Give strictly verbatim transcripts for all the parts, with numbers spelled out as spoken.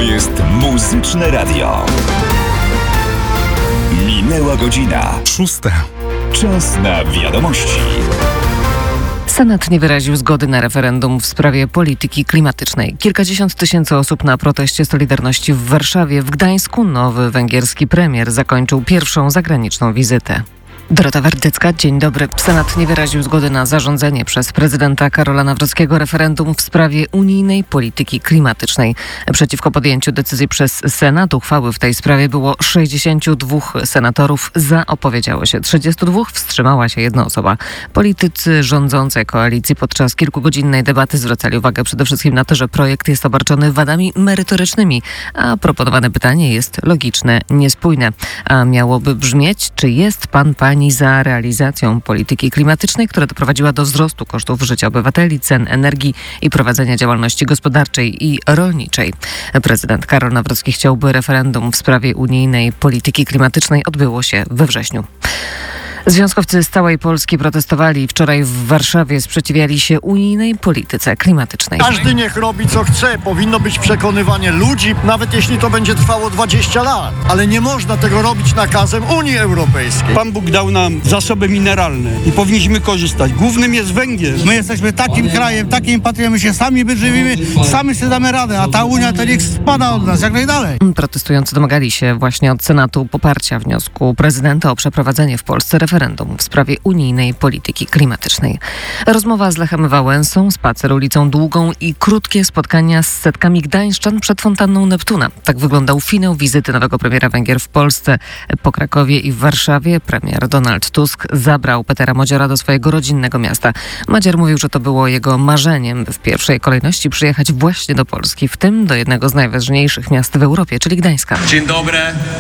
jest Muzyczne Radio. Minęła godzina. Szósta. Czas na wiadomości. Senat nie wyraził zgody na referendum w sprawie polityki klimatycznej. Kilkadziesiąt tysięcy osób na proteście Solidarności w Warszawie. W Gdańsku nowy węgierski premier zakończył pierwszą zagraniczną wizytę. Dorota Wardycka, dzień dobry. Senat nie wyraził zgody na zarządzenie przez prezydenta Karola Nawrockiego referendum w sprawie unijnej polityki klimatycznej. Przeciwko podjęciu decyzji przez Senat uchwały w tej sprawie było sześćdziesięciu dwóch senatorów, za opowiedziało się trzydziestu dwóch, wstrzymała się jedna osoba. Politycy rządzącej koalicji podczas kilkugodzinnej debaty zwracali uwagę przede wszystkim na to, że projekt jest obarczony wadami merytorycznymi, a proponowane pytanie jest logiczne, niespójne. A miałoby brzmieć, czy jest pan, pani za realizacją polityki klimatycznej, która doprowadziła do wzrostu kosztów życia obywateli, cen energii i prowadzenia działalności gospodarczej i rolniczej. Prezydent Karol Nawrocki chciałby referendum w sprawie unijnej polityki klimatycznej odbyło się we wrześniu. Związkowcy z całej Polski protestowali wczoraj w Warszawie, sprzeciwiali się unijnej polityce klimatycznej. Każdy niech robi co chce, powinno być przekonywanie ludzi, nawet jeśli to będzie trwało dwadzieścia lat. Ale nie można tego robić nakazem Unii Europejskiej. Pan Bóg dał nam zasoby mineralne i powinniśmy korzystać. Głównym jest węgiel. My jesteśmy takim krajem, takim patriotem, my się sami wyżywimy, sami sobie damy radę, a ta Unia to niech spada od nas jak najdalej. Protestujący domagali się właśnie od Senatu poparcia wniosku prezydenta o przeprowadzenie w Polsce referendum w sprawie unijnej polityki klimatycznej. Rozmowa z Lechem Wałęsą, spacer ulicą Długą i krótkie spotkania z setkami gdańszczan przed fontanną Neptuna. Tak wyglądał finał wizyty nowego premiera Węgier w Polsce. Po Krakowie i w Warszawie premier Donald Tusk zabrał Petera Modziora do swojego rodzinnego miasta. Madziar mówił, że to było jego marzeniem, by w pierwszej kolejności przyjechać właśnie do Polski, w tym do jednego z najważniejszych miast w Europie, czyli Gdańska. Dzień dobry.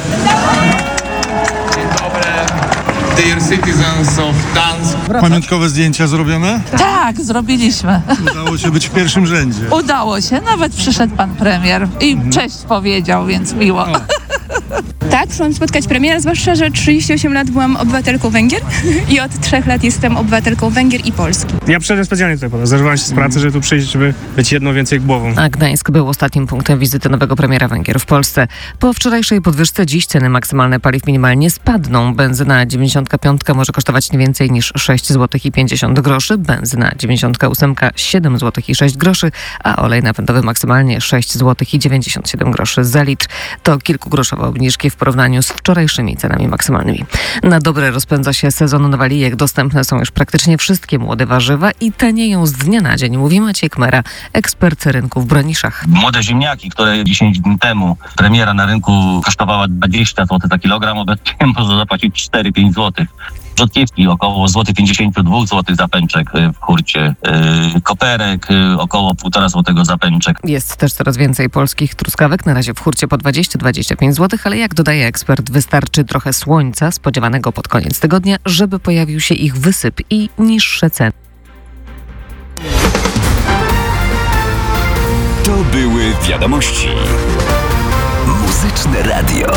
Dzień dobry. Dear citizens of Gdańsk. Pamiątkowe zdjęcia zrobione? Tak, zrobiliśmy. Udało się być w pierwszym rzędzie. Udało się, nawet przyszedł pan premier i mhm. cześć powiedział, więc miło. O. Tak, przyszłam spotkać premiera, zwłaszcza, że trzydzieści osiem lat byłam obywatelką Węgier i od trzech lat jestem obywatelką Węgier i Polski. Ja przyszedłem specjalnie tutaj, po zerwałem się z pracy, żeby tu przyjść, żeby być jedną więcej głową. A Gdańsk był ostatnim punktem wizyty nowego premiera Węgier w Polsce. Po wczorajszej podwyżce dziś ceny maksymalne paliw minimalnie spadną. Benzyna dziewięćdziesiątka piątka może kosztować nie więcej niż sześć złotych i pięćdziesiąt groszy, benzyna dziewięćdziesiątka ósemka siedem złotych i sześć groszy, a olej napędowy maksymalnie sześć złotych i dziewięćdziesiąt siedem groszy za litr. To kilkugroszowe obniżki w porównaniu z wczorajszymi cenami maksymalnymi. Na dobre rozpędza się sezon nawalijek. Dostępne są już praktycznie wszystkie młode warzywa i tanieją z dnia na dzień, mówi Maciej Kmera, ekspert rynku w Broniszach. Młode ziemniaki, które dziesięć dni temu premiera na rynku kosztowała dwadzieścia złotych za kilogram, obecnie można zapłacić cztery pięć złotych. Rzodkiewki około pięćdziesiąt dwa złote za pęczek w hurcie. Yy, koperek yy, około półtora złotego za pęczek. Jest też coraz więcej polskich truskawek. Na razie w hurcie po dwadzieścia do dwudziestu pięciu złotych, ale jak dodaje ekspert, wystarczy trochę słońca spodziewanego pod koniec tygodnia, żeby pojawił się ich wysyp i niższe ceny. To były wiadomości. Muzyczne Radio.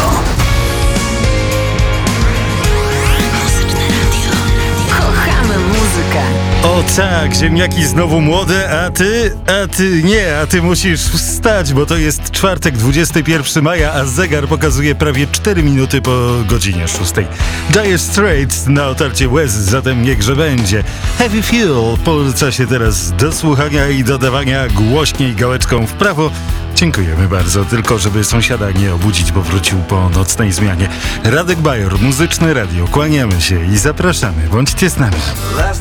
O tak, ziemniaki znowu młode, a ty, a ty nie, a ty musisz wstać, bo to jest czwartek, dwudziestego pierwszego maja, a zegar pokazuje prawie cztery minuty po godzinie szóstej. Dire Straits na otarcie łez, zatem niechże będzie. Heavy Fuel poleca się teraz do słuchania i dodawania głośniej gałeczką w prawo. Dziękujemy bardzo, tylko żeby sąsiada nie obudzić, bo wrócił po nocnej zmianie. Radek Bajor, Muzyczne Radio, kłaniamy się i zapraszamy, bądźcie z nami.